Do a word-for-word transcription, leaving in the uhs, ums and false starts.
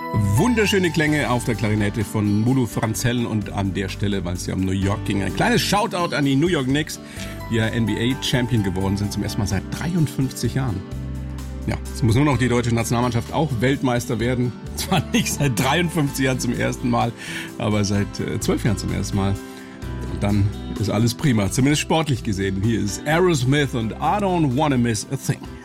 Wunderschöne Klänge auf der Klarinette von Mulu Franzell und an der Stelle, weil es ja um New York ging, ein kleines Shoutout an die New York Knicks, die ja N B A-Champion geworden sind, zum ersten Mal seit dreiundfünfzig Jahren. Ja, es muss nur noch die deutsche Nationalmannschaft auch Weltmeister werden. Zwar nicht seit dreiundfünfzig Jahren zum ersten Mal, aber seit zwölf Jahren zum ersten Mal. Und dann ist alles prima, zumindest sportlich gesehen. Hier ist Aerosmith und I Don't Wanna Miss a Thing.